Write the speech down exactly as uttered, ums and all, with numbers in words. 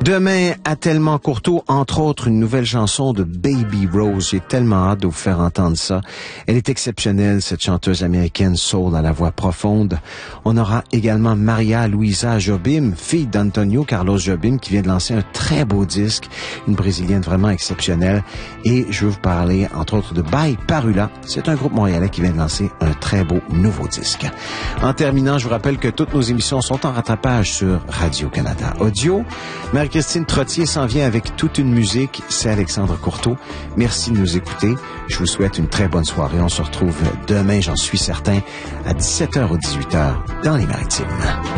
Demain, à Tellement Courteau, entre autres, une nouvelle chanson de Baby Rose. J'ai tellement hâte de vous faire entendre ça. Elle est exceptionnelle, cette chanteuse américaine soul à la voix profonde. On aura également Maria Luisa Jobim, fille d'Antonio Carlos Jobim, qui vient de lancer un très beau disque, une brésilienne vraiment exceptionnelle. Et je veux vous parler, entre autres, de By Parula. C'est un groupe montréalais qui vient de lancer un très beau nouveau disque. En terminant, je vous rappelle que toutes nos émissions sont en rattrapage sur Radio-Canada Audio. Marie-Christine Trottier s'en vient avec toute une musique. C'est Alexandre Courteau. Merci de nous écouter. Je vous souhaite une très bonne soirée. On se retrouve demain, j'en suis certain, à dix-sept heures ou dix-huit heures dans les Maritimes.